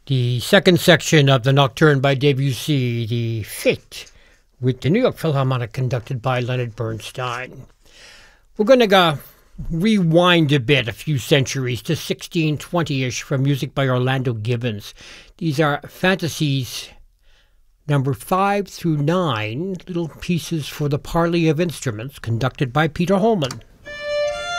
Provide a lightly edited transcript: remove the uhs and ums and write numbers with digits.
The second section of the Nocturne by Debussy, the Fête, with the New York Philharmonic conducted by Leonard Bernstein. We're going to rewind a bit, a few centuries, to 1620-ish for music by Orlando Gibbons. These are fantasies number 5 through 9, little pieces for the parley of instruments, conducted by Peter Holman.